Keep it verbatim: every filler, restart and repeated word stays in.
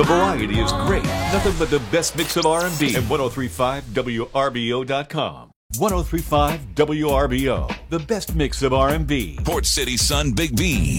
The variety is great. Nothing but the best mix of R and B at ten thirty-five W R B O dot com. ten thirty-five W R B O, the best mix of R and B. Port City Sun Big B.